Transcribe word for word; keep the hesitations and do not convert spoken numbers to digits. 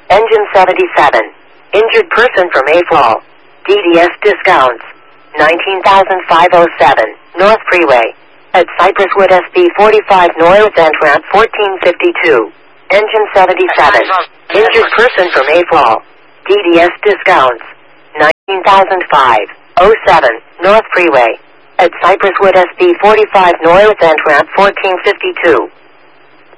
Engine seventy-seven. Injured person from A F O L. D D S discounts. nineteen thousand five hundred seven. North Freeway. At Cypresswood S B forty-five North Antwerp fourteen fifty-two. Engine seventy-seven. Injured person from A F O L. D D S discounts. nineteen thousand five hundred seven. North Freeway. At Cypresswood S B forty-five North Antwerp fourteen fifty-two.